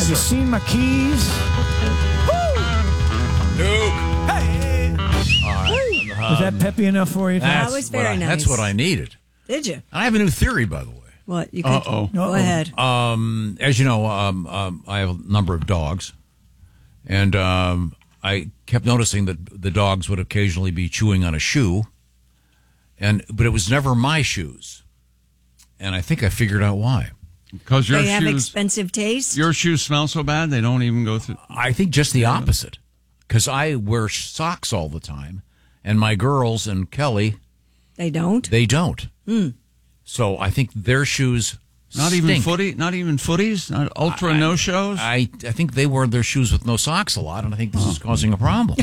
Have you seen my keys? Hey! Was that peppy enough for you? That was very nice. That's what I needed. Did you? I have a new theory, by the way. What? You could go ahead. As you know, I have a number of dogs, and I kept noticing that the dogs would occasionally be chewing on a shoe, but it was never my shoes, and I think I figured out why. Because they have expensive taste? Your shoes smell so bad they don't even go through. I think just the opposite, because I wear socks all the time, and my girls and Kelly, They don't? They don't. So I think their shoes not stink. even footies, not ultra no shows. I think they wear their shoes with no socks a lot, and I think this is causing a problem.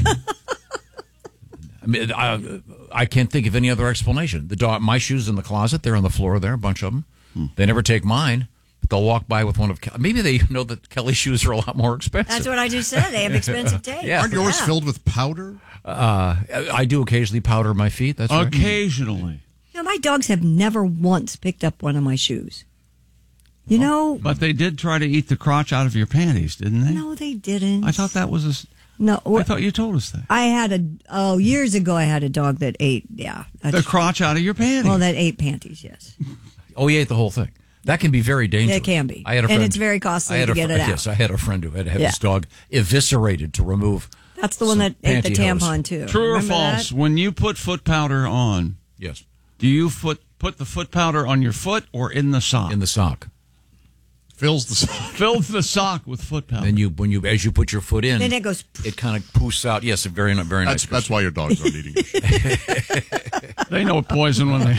I mean, I can't think of any other explanation. My shoes in the closet, they're on the floor there, a bunch of them. They never take mine, but they'll walk by with one of maybe they know that Kelly's shoes are a lot more expensive. That's what I just said. They have expensive taste. Yeah. Aren't yours filled with powder? I do occasionally powder my feet. That's right. Occasionally. You know, my dogs have never once picked up one of my shoes. You know, but they did try to eat the crotch out of your panties, didn't they? No, they didn't. I thought that was no. I thought you told us that. I had years ago. I had a dog that ate the crotch out of your panties. Well, that ate panties. Yes. Oh, he ate the whole thing. That can be very dangerous. It can be. I had a friend, and it's very costly to get it out. Yes, I had a friend who had to have his dog eviscerated to remove. That's the one that ate the tampon too. True Remember or false? That? When you put foot powder on, yes, do you put the foot powder on your foot or in the sock? In the sock. Fills the sock. Fills the sock with foot powder. Then as you put your foot in, then it goes. It kind of poofs out. Yes, very nice. That's why your dogs aren't eating. They know poison when they.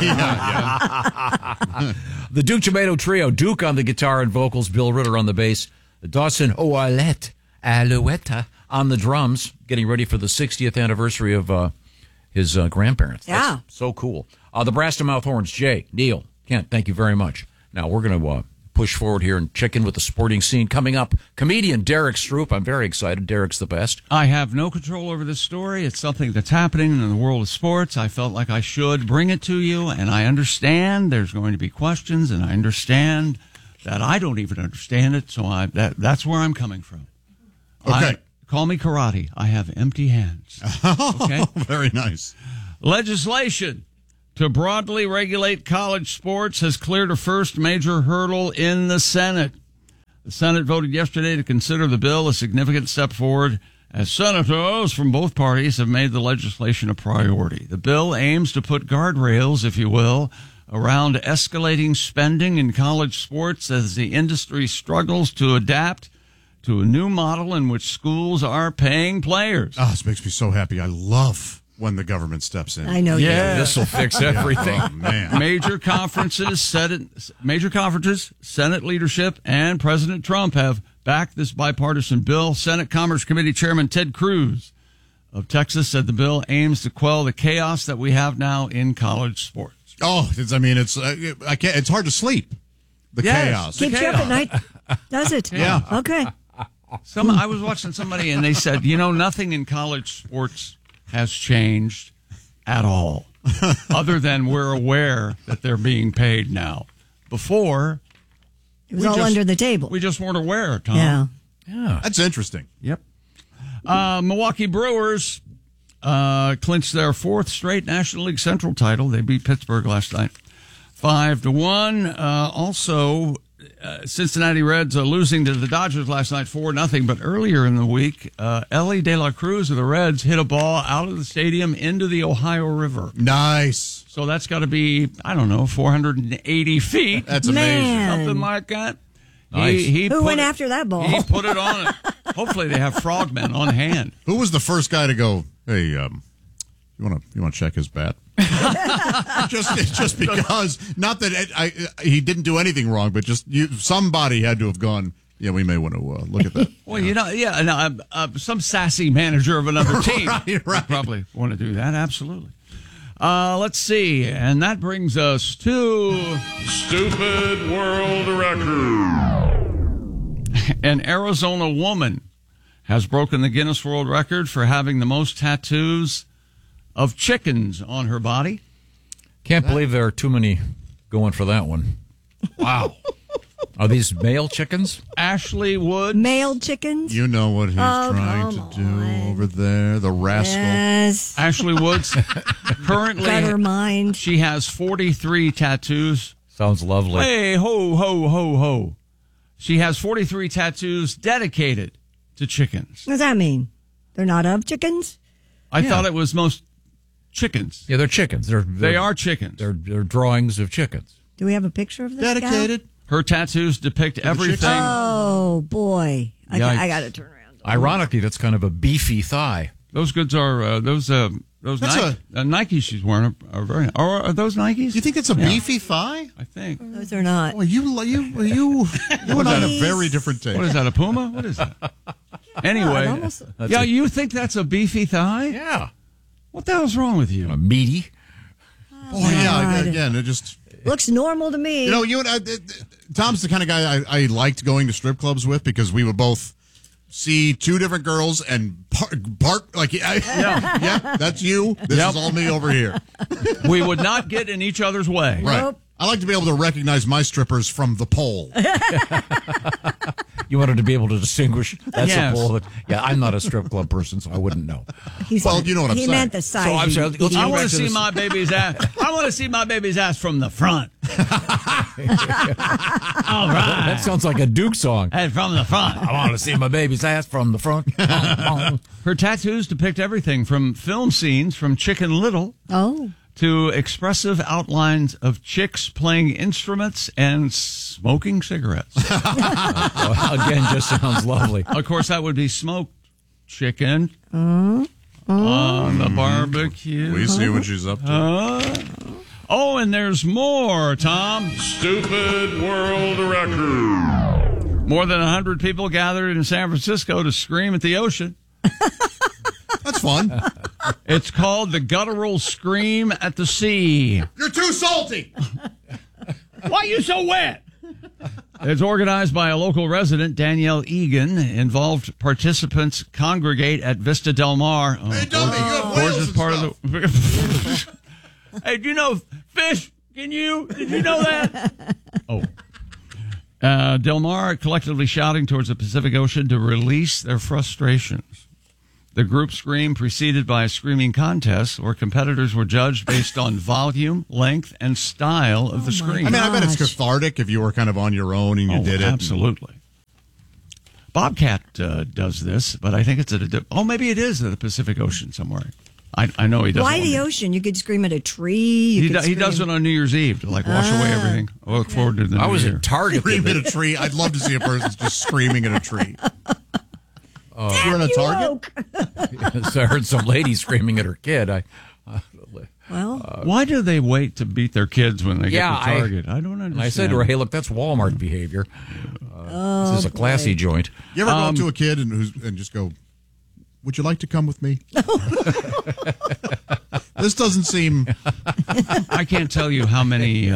The Duke Tomato Trio: Duke on the guitar and vocals, Bill Ritter on the bass, Dawson Alouetta on the drums, getting ready for the 60th anniversary of his grandparents. Yeah. That's so cool. The Brass to Mouth Horns, Jay, Neil, Kent, thank you very much. Now we're going to push forward here and check in with the sporting scene. Coming up, comedian Derek Stroop. I'm very excited. Derek's the best. I have no control over this story. It's something that's happening in the world of sports. I felt like I should bring it to you, and I understand there's going to be questions, and I understand that I don't even understand it, so that's where I'm coming from. Okay. Call me karate. I have empty hands. Okay? Very nice. Legislation to broadly regulate college sports has cleared a first major hurdle in the Senate. The Senate voted yesterday to consider the bill a significant step forward as senators from both parties have made the legislation a priority. The bill aims to put guardrails, if you will, around escalating spending in college sports as the industry struggles to adapt to a new model in which schools are paying players. Oh, this makes me so happy. I love when the government steps in. I know. Yeah, this will fix everything. Oh, man. Major conferences, Senate leadership, and President Trump have backed this bipartisan bill. Senate Commerce Committee Chairman Ted Cruz of Texas said the bill aims to quell the chaos that we have now in college sports. Oh, it's hard to sleep. The chaos. Keeps you up at night, does it? Yeah. Okay. I was watching somebody and they said, nothing in college sports has changed at all, other than we're aware that they're being paid now. Before, it was all under the table. We just weren't aware, Tom. Yeah. That's interesting. Yep. Milwaukee Brewers clinched their fourth straight National League Central title. They beat Pittsburgh last night 5-1. Also, Cincinnati Reds losing to the Dodgers last night 4-0. But earlier in the week, Ellie De La Cruz of the Reds hit a ball out of the stadium into the Ohio River. Nice. So that's got to be, 480 feet. That's amazing. Man. Something like that. Nice. Who went after that ball? He put it on it. Hopefully they have frogmen on hand. Who was the first guy to go, hey, you want to check his bat? just because, not that he didn't do anything wrong, but just somebody had to have gone, yeah, we may want to look at that. Well, some sassy manager of another team right. would probably want to do that. Absolutely. Let's see. And that brings us to Stupid World Record. An Arizona woman has broken the Guinness World Record for having the most tattoos of chickens on her body. Can't believe there are too many going for that one. Wow. Are these male chickens? Ashley Wood. Male chickens? You know what he's trying to come do on. over there, the rascal. Yes. Ashley Woods. Currently, Gutter mind. she has 43 tattoos. Sounds lovely. Hey, ho, ho, ho, ho. She has 43 tattoos dedicated to chickens. What does that mean? They're not of chickens? I thought it was most chickens. Yeah, they're chickens. They are chickens. They're drawings of chickens. Do we have a picture of this gal? Dedicated. Her tattoos depict everything. Oh, boy. I Yikes. got to turn around. Ironically, that's kind of a beefy thigh. Those goods are those Nikes she's wearing are very. Are those Nikes? You think it's a beefy thigh? I think. Those are not. Well, you and I have a very different taste. What is that? A Puma? What is that? Anyway, almost- you think that's a beefy thigh? Yeah. What the hell's wrong with you? Meaty. Oh, yeah. God. Again, it just. Looks normal to me. You know, you and I, Tom's the kind of guy I liked going to strip clubs with because we would both see two different girls and bark like, yeah, that's you. This is all me over here. We would not get in each other's way. Right. Nope. I like to be able to recognize my strippers from the pole. You wanted to be able to distinguish. That's Yes. a bull. Yeah, I'm not a strip club person, so I wouldn't know. Well, you know what I'm he saying. meant the size. So I'm sorry, let's idiot. go I back want to to see this. my baby's ass. I want to see my baby's ass from the front. All right. That sounds like a Duke song. And from the front. I want to see my baby's ass from the front. Her tattoos depict everything from film scenes from Chicken Little Oh. to expressive outlines of chicks playing instruments and smoking cigarettes. Again, just sounds lovely. Of course, that would be smoked chicken on the barbecue. We see what she's up to. Oh, and there's more, Tom. Stupid World Record. More than 100 people gathered in San Francisco to scream at the ocean. That's fun. It's called the Guttural Scream at the Sea. You're too salty. Why are you so wet? It's organized by a local resident, Danielle Egan. Involved participants congregate at Vista Del Mar. Oh, Hey, dummy, you have whales and stuff. the. Hey, do you know fish? Did you know that? Oh. Del Mar collectively shouting towards the Pacific Ocean to release their frustrations. The group scream preceded by a screaming contest where competitors were judged based on volume, length, and style of the scream. I mean, I bet it's Gosh. cathartic if you were kind of on your own and you did it. Absolutely. Bobcat does this, but I think it's maybe it is at the Pacific Ocean somewhere. I know he does. Why the ocean? You could scream at a tree. He does it on New Year's Eve to like wash away everything. I look forward to the I new was year. at Target. Scream at a tree. I'd love to see a person just screaming at a tree. You're in a Target? So I heard some lady screaming at her kid. Well, Why do they wait to beat their kids when they get to Target? I don't understand. And I said to her, "Hey, look, that's Walmart behavior. This is a classy joint." You ever go up to a kid and just go, "Would you like to come with me?" This doesn't seem. I can't tell you how many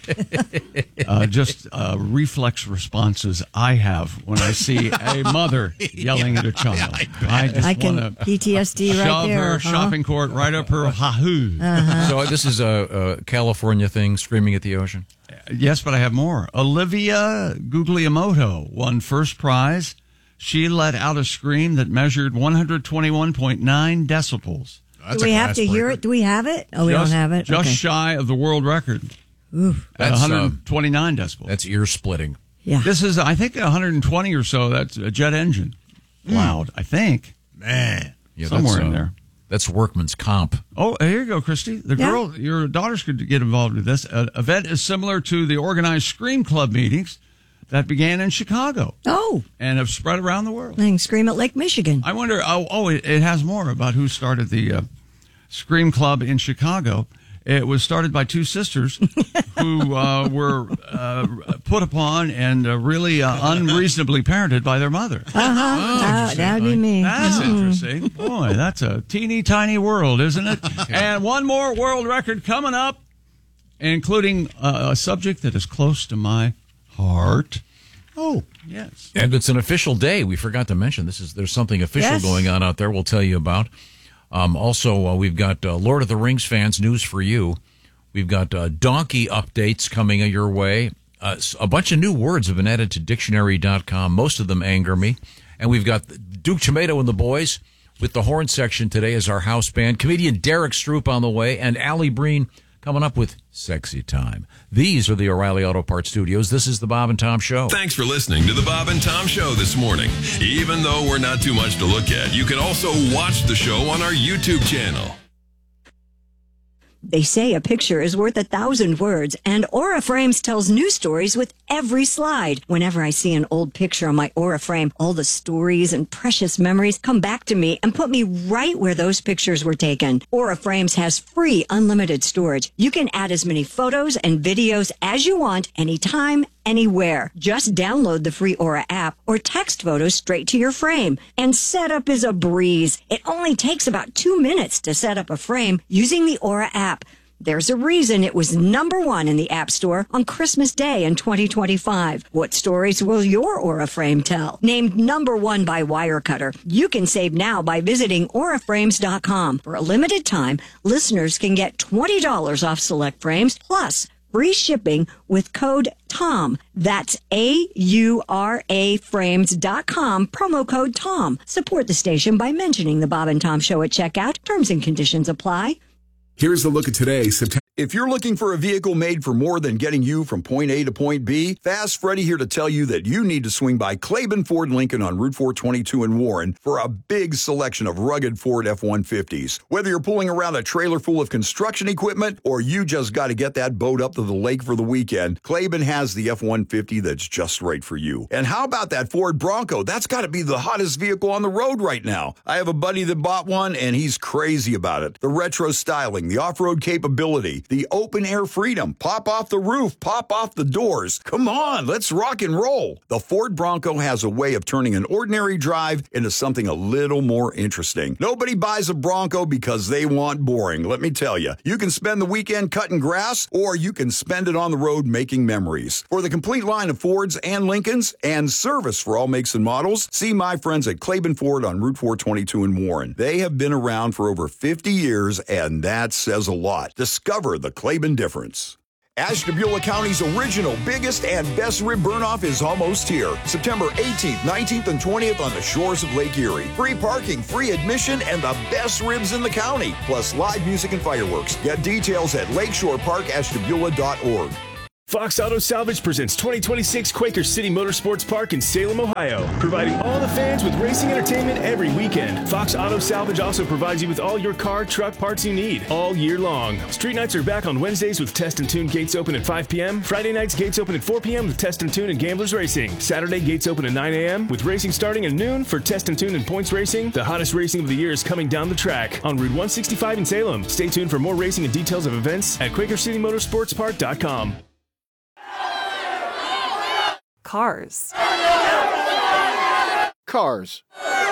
reflex responses I have when I see a mother yelling at a child. I just I can want to PTSD right shove there. her huh? shopping cart right up her hahoo. So this is a California thing, screaming at the ocean. Yes, but I have more. Olivia Guglielmoto won first prize. She let out a scream that measured 121.9 decibels. That's Do we a have glass to hear breaker. it? Do we have it? Oh, we don't have it? Just Okay. shy of the world record Oof. at That's, 129 decibels. That's ear splitting. Yeah. This is, I think, 120 or so. That's a jet engine loud, I think. Man. Yeah, Somewhere that's, in there. That's workman's comp. Oh, here you go, Christy. The Yeah. girl, your daughters could get involved with this. Event is similar to the organized Scream Club meetings that began in Chicago Oh, and have spread around the world. and scream at Lake Michigan. I wonder, it has more about who started the Scream Club in Chicago. It was started by two sisters who were put upon and really unreasonably parented by their mother. That would be me. That's interesting. Boy, that's a teeny tiny world, isn't it? And one more world record coming up, including a subject that is close to my heart. Oh. Yes. And it's an official day. We forgot to mention there's something official Yes. going on out there. We'll tell you about. Also, we've got Lord of the Rings fans news for you. We've got donkey updates coming your way. A bunch of new words have been added to dictionary.com. Most of them anger me. And we've got Duke Tomato and the boys with the horn section today as our house band. Comedian Derek Stroop on the way, and Allie Breen coming up with Sexy Time. These are the O'Reilly Auto Parts Studios. This is the Bob and Tom Show. Thanks for listening to the Bob and Tom Show this morning. Even though we're not too much to look at, you can also watch the show on our YouTube channel. They say a picture is worth 1,000 words, and Aura Frames tells new stories with every slide. Whenever I see an old picture on my Aura frame, all the stories and precious memories come back to me and put me right where those pictures were taken. Aura Frames has free unlimited storage. You can add as many photos and videos as you want, anytime, anywhere. Just download the free Aura app or text photos straight to your frame. And setup is a breeze. It only takes about 2 minutes to set up a frame using the Aura app. There's a reason it was #1 in the App Store on Christmas Day in 2025. What stories will your Aura frame tell? Named #1 by Wirecutter. You can save now by visiting auraframes.com. For a limited time, listeners can get $20 off select frames plus free shipping with code TOM. That's AURA frames.com, promo code TOM. Support the station by mentioning the Bob and Tom Show at checkout. Terms and conditions apply. Here's the look at today, September. If you're looking for a vehicle made for more than getting you from point A to point B, Fast Freddy here to tell you that you need to swing by Claiborne Ford Lincoln on Route 422 in Warren for a big selection of rugged Ford F-150s. Whether you're pulling around a trailer full of construction equipment or you just got to get that boat up to the lake for the weekend, Claiborne has the F-150 that's just right for you. And how about that Ford Bronco? That's got to be the hottest vehicle on the road right now. I have a buddy that bought one, and he's crazy about it. The retro styling, the off-road capability, the open air freedom, pop off the roof, pop off the doors. Come on, let's rock and roll. The Ford Bronco has a way of turning an ordinary drive into something a little more interesting. Nobody buys a Bronco because they want boring. Let me tell you, you can spend the weekend cutting grass or you can spend it on the road making memories. For the complete line of Fords and Lincolns and service for all makes and models, see my friends at Claiborne Ford on Route 422 in Warren. They have been around for over 50 years, and that says a lot. Discover the Claiborne difference. Ashtabula County's original, biggest, and best rib burn-off is almost here. September 18th, 19th, and 20th on the shores of Lake Erie. Free parking, free admission, and the best ribs in the county. Plus live music and fireworks. Get details at lakeshoreparkashtabula.org. Fox Auto Salvage presents 2026 Quaker City Motorsports Park in Salem, Ohio, providing all the fans with racing entertainment every weekend. Fox Auto Salvage also provides you with all your car, truck parts you need all year long. Street nights are back on Wednesdays with Test and Tune gates open at 5 p.m. Friday nights gates open at 4 p.m. with Test and Tune and Gamblers Racing. Saturday gates open at 9 a.m. with racing starting at noon for Test and Tune and Points Racing. The hottest racing of the year is coming down the track on Route 165 in Salem. Stay tuned for more racing and details of events at QuakerCityMotorsportsPark.com. Cars. Cars.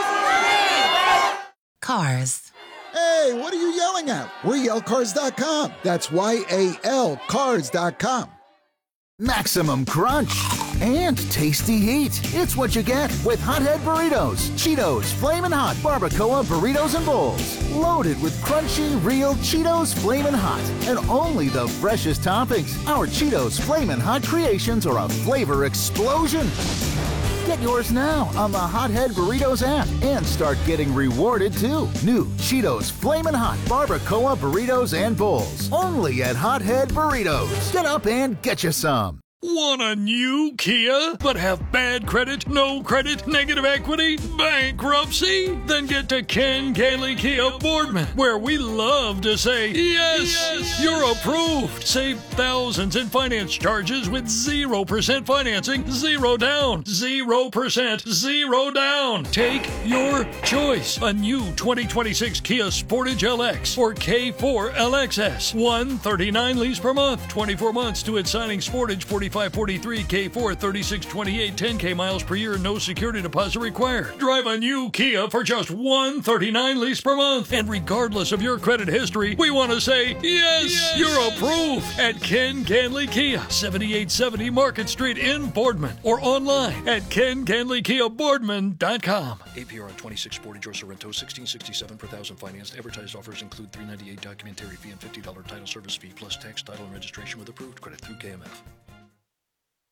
Cars. Hey, what are you yelling at? We're yellcars.com. That's YAL cars.com. Maximum crunch and tasty heat. It's what you get with Hothead Burritos. Cheetos Flamin' Hot Barbacoa Burritos and Bowls. Loaded with crunchy, real Cheetos Flamin' Hot. And only the freshest toppings. Our Cheetos Flamin' Hot creations are a flavor explosion. Get yours now on the Hothead Burritos app and start getting rewarded too. New Cheetos Flamin' Hot Barbacoa Burritos and Bowls. Only at Hothead Burritos. Get up and get you some. Want a new Kia, but have bad credit, no credit, negative equity, bankruptcy? Then get to Ken Gailey Kia Boardman, where we love to say, yes, you're approved. Save thousands in finance charges with 0% financing, 0 down, 0%, 0 down. Take your choice. A new 2026 Kia Sportage LX or K4 LXS. $139 lease per month, 24 months to its signing. Sportage 4543, K4 3628, 10K miles per year, no security deposit required. Drive a new Kia for just $139 lease per month. And regardless of your credit history, we want to say, yes, you're approved at Ken Ganley Kia, 7870 Market Street in Boardman, or online at KenGanleyKiaBoardman.com. APR on 26 Sportage or Sorrento, $1,667 per thousand financed. Advertised offers include $398 documentary fee and $50 title service fee, plus tax, title, and registration with approved credit through KMF.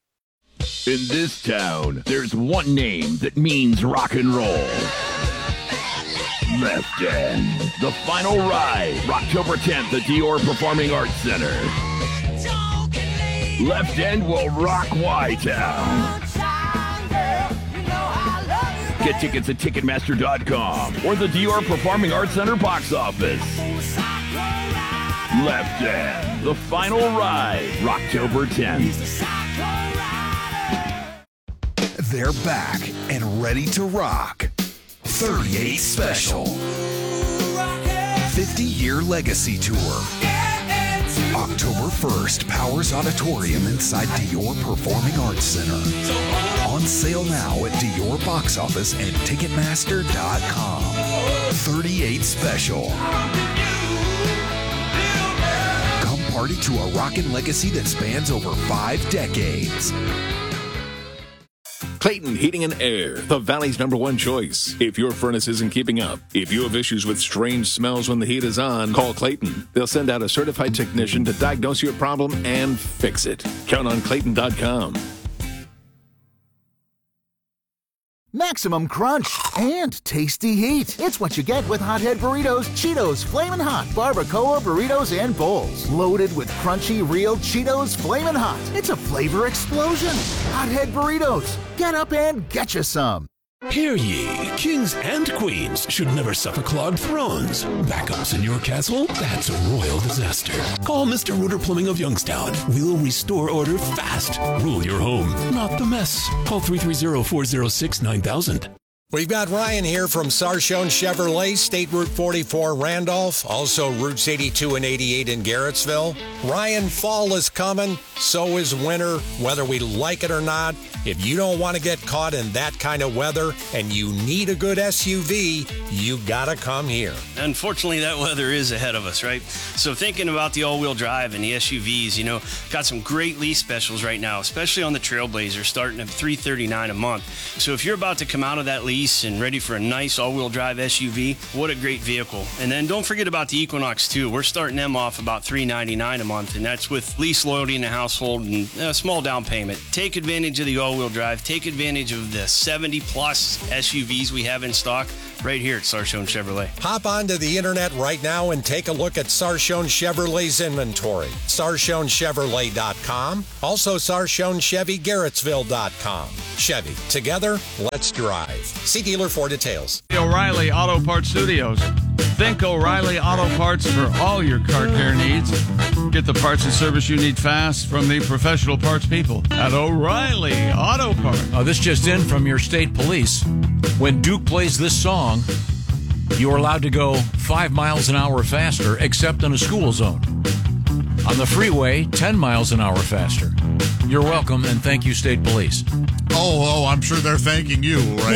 In this town, there's one name that means rock and roll. Left End. The final ride, October 10th at Dior Performing Arts Center. Left End will rock Y-Town. Get tickets at Ticketmaster.com or the Dior Performing Arts Center box office. Left End, the final ride, October 10th. They're back and ready to rock. 38 Special. 50-year legacy tour. October 1st, Powers Auditorium inside Dior Performing Arts Center. On sale now at Dior box office and Ticketmaster.com. 38 Special. Come party to a rockin' legacy that spans over 5 decades. Clayton Heating and Air, the Valley's #1 choice. If your furnace isn't keeping up, if you have issues with strange smells when the heat is on, call Clayton. They'll send out a certified technician to diagnose your problem and fix it. Count on Clayton.com. Maximum crunch and tasty heat. It's what you get with Hothead Burritos, Cheetos, Flamin' Hot, Barbacoa Burritos, and Bowls. Loaded with crunchy, real Cheetos Flamin' Hot. It's a flavor explosion. Hothead Burritos. Get up and get you some. Hear ye, kings and queens should never suffer clogged thrones. Backups in your castle? That's a royal disaster. Call Mr. Rooter Plumbing of Youngstown. We'll restore order fast. Rule your home, not the mess. Call 330-406-9000. We've got Ryan here from Sarshone Chevrolet, State Route 44 Randolph, also routes 82 and 88 in Garrettsville. Ryan, fall is coming, so is winter, whether we like it or not. If you don't want to get caught in that kind of weather and you need a good SUV, you gotta come here. Unfortunately, that weather is ahead of us, right? So thinking about the all-wheel drive and the SUVs, you know, got some great lease specials right now, especially on the Trailblazer, starting at $339 a month. So if you're about to come out of that lease and ready for a nice all-wheel drive SUV, what a great vehicle. And then don't forget about the Equinox too. We're starting them off about $399 a month, and that's with lease loading in the household and a small down payment. Take advantage of the all-wheel drive. Take advantage of the 70-plus SUVs we have in stock right here at Sarshone Chevrolet. Hop onto the internet right now and take a look at Sarshone Chevrolet's inventory. Sarshonechevrolet.com. Also Sarshonechevy.Garrettsville.com. Chevy. Together, let's drive. See dealer for details. O'Reilly Auto Parts Studios. Think O'Reilly Auto Parts for all your car care needs. Get the parts and service you need fast from the professional parts people at O'Reilly Auto Parts. This just in from your state police. When Duke plays this song, you are allowed to go 5 miles an hour faster, except in a school zone. On the freeway, 10 miles an hour faster. You're welcome, and thank you, State Police. Oh, I'm sure they're thanking you right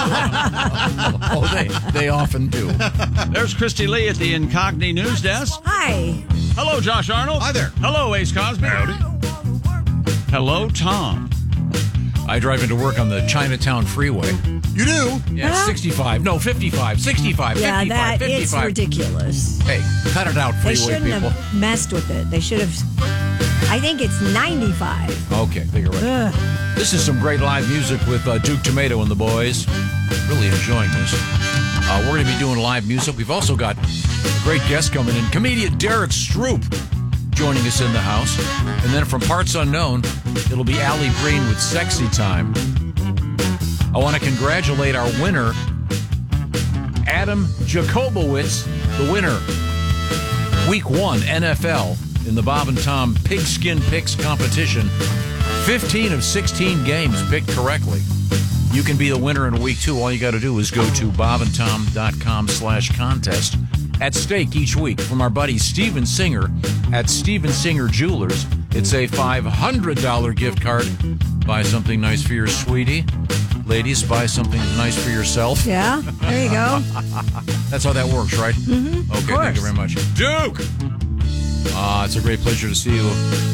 now. They often do. There's Christy Lee at the Incogni News Desk. Hi. Hello, Josh Arnold. Hi there. Hello, Ace Cosby. Howdy. Hello, Tom. I drive into work on the Chinatown Freeway. You do? Yeah, 65. No, 55. 65. Yeah, 55, that 55. it's ridiculous. Hey, cut it out, They freeway shouldn't people. have messed with it. They should have. I think it's 95. Okay, I think you're right. Ugh. This is some great live music with Duke Tomato and the boys. Really enjoying this. We're going to be doing live music. We've also got a great guest coming in, comedian Derek Stroop, joining us in the house. And then from Parts Unknown, it'll be Allie Breen with Sexy Time. I want to congratulate our winner, Adam Jacobowitz, the winner. Week 1 NFL in the Bob and Tom Pigskin Picks competition. 15 of 16 games picked correctly. You can be the winner in Week 2. All you got to do is go to bobandtom.com/contest. At stake each week from our buddy Steven Singer at Steven Singer Jewelers. It's a $500 gift card. Buy something nice for your sweetie. Ladies, buy something nice for yourself. Yeah, there you go. That's how that works, right? Mm-hmm. Okay, thank you very much. Duke! It's a great pleasure to see you.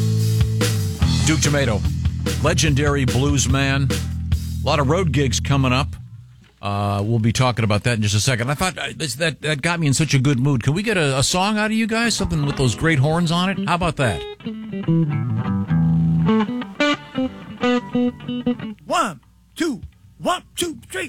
Duke Tomato, legendary blues man. A lot of road gigs coming up. We'll be talking about that in just a second. I thought that got me in such a good mood. Can we get a song out of you guys? Something with those great horns on it? How about that? 1, 2, 1, 2, 3.